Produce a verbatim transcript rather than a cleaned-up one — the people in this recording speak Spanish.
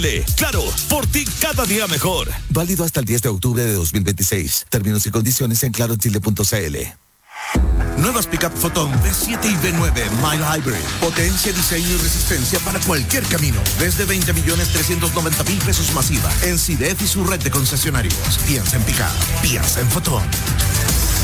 Claro, por ti cada día mejor. Válido hasta el diez de octubre de dos mil veintiséis. Términos y condiciones en claro chile punto c l. Nuevas Pickup Photon V siete y V nueve Mile Hybrid. Potencia, diseño y resistencia para cualquier camino. Desde veinte millones trescientos noventa mil pesos masiva. En C I D E F y su red de concesionarios. Piensa en Pickup. Piensa en Photon.